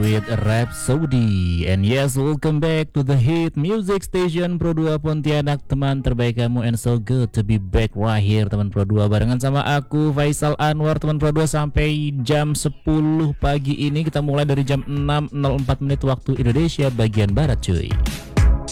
with Rhapsody. And yes, welcome back to the hit music station Pro 2 Pontianak, teman terbaik kamu. And so good to be back right here teman Pro 2, barengan sama aku Faisal Anwar teman Pro 2 sampai jam 10 pagi ini. Kita mulai dari jam 6.04 waktu Indonesia bagian Barat cuy.